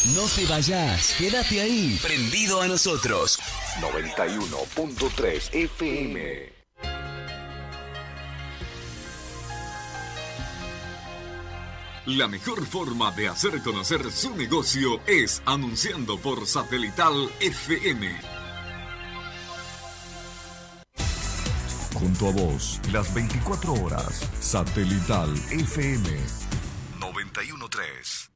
No te vayas, quédate ahí, prendido a nosotros. 91.3 FM. La mejor forma de hacer conocer su negocio es anunciando por Satelital FM. Junto a vos, las 24 horas. Satelital FM 91.3.